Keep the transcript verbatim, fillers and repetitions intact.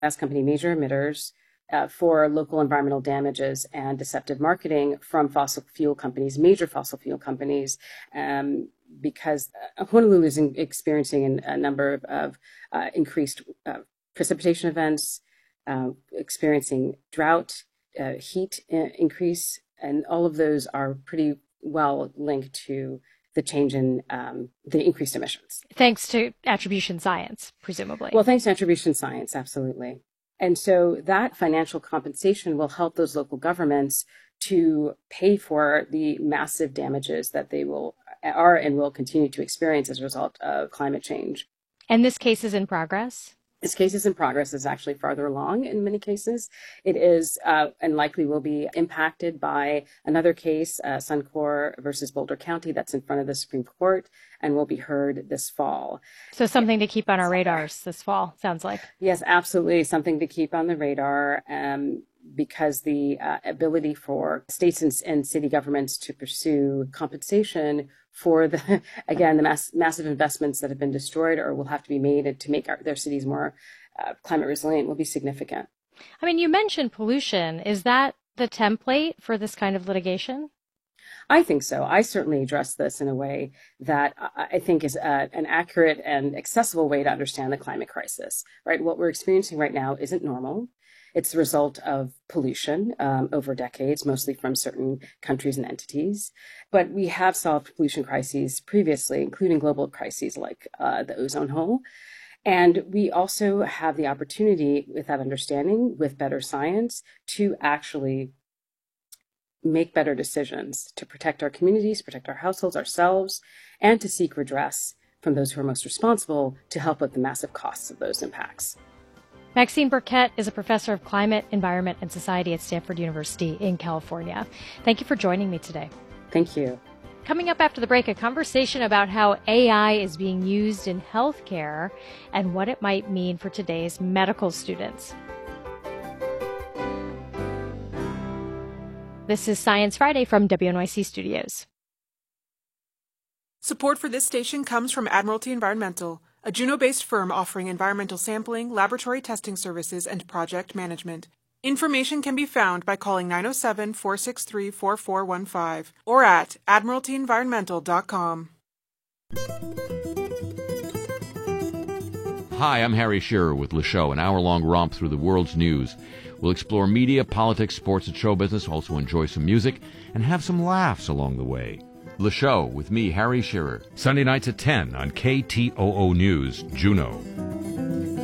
gas company major emitters uh, for local environmental damages and deceptive marketing from fossil fuel companies, major fossil fuel companies, um, because Honolulu is in, experiencing a number of, of uh, increased uh, precipitation events, uh, experiencing drought, uh, heat I- increase, and all of those are pretty well linked to the change in um, the increased emissions. Thanks to attribution science, presumably. Well, thanks to attribution science, absolutely. And so that financial compensation will help those local governments to pay for the massive damages that they will are and will continue to experience as a result of climate change. And this case is in progress? This case is in progress. Is actually farther along in many cases. It is uh, and likely will be impacted by another case, uh, Suncor versus Boulder County, that's in front of the Supreme Court and will be heard this fall. So something to keep on our radars this fall, sounds like. Yes, absolutely. Something to keep on the radar. Um, because the uh, ability for states and, and city governments to pursue compensation for the, again, the mass, massive investments that have been destroyed or will have to be made to make our, their cities more uh, climate resilient will be significant. I mean, you mentioned pollution. Is that the template for this kind of litigation? I think so. I certainly address this in a way that I think is a, an accurate and accessible way to understand the climate crisis, right? What we're experiencing right now isn't normal. It's the result of pollution um, over decades, mostly from certain countries and entities. But we have solved pollution crises previously, including global crises like uh, the ozone hole. And we also have the opportunity, with that understanding, with better science, to actually make better decisions to protect our communities, protect our households, ourselves, and to seek redress from those who are most responsible to help with the massive costs of those impacts. Maxine Burkett is a professor of climate, environment, and society at Stanford University in California. Thank you for joining me today. Thank you. Coming up after the break, a conversation about how A I is being used in healthcare and what it might mean for today's medical students. This is Science Friday from W N Y C Studios. Support for this station comes from Admiralty Environmental, a Juneau-based firm offering environmental sampling, laboratory testing services, and project management. Information can be found by calling nine oh seven, four six three, four four one five or at admiralty environmental dot com. Hi, I'm Harry Shearer with Le Show, an hour-long romp through the world's news. We'll explore media, politics, sports, and show business, also enjoy some music, and have some laughs along the way. Le Show with me, Harry Shearer, Sunday nights at ten on K T O O News, Juneau.